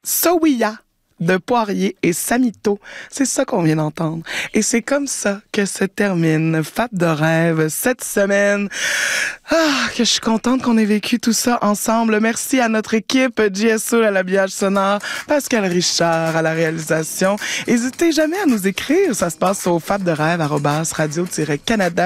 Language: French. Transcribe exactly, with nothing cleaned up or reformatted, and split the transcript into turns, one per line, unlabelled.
Sowiya de Poirier et Samito. C'est ça qu'on vient d'entendre. Et c'est comme ça que se termine Fab de rêve cette semaine. Ah, que je suis contente qu'on ait vécu tout ça ensemble. Merci à notre équipe, J S O à l'habillage sonore, Pascal Richard à la réalisation. N'hésitez jamais à nous écrire. Ça se passe au fab de rêve arobase radio tiret canada